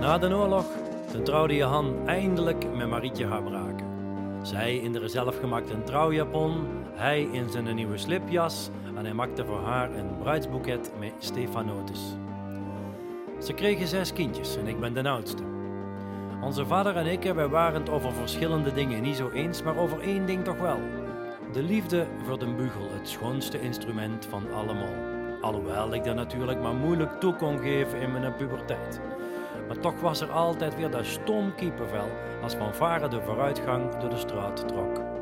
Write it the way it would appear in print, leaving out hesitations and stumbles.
Na de oorlog trouwde Johan eindelijk met Marietje Habrake. Zij in de zelfgemaakte trouwjapon, hij in zijn nieuwe slipjas en hij maakte voor haar een bruidsboeket met stefanotes. Ze kregen 6 kindjes en ik ben de oudste. Onze vader en ik wij waren het over verschillende dingen niet zo eens, maar over één ding toch wel. De liefde voor de bugel, het schoonste instrument van allemaal. Alhoewel ik dat natuurlijk maar moeilijk toe kon geven in mijn puberteit. Maar toch was er altijd weer dat stom kiepenvel als fanfare de vooruitgang door de straat trok.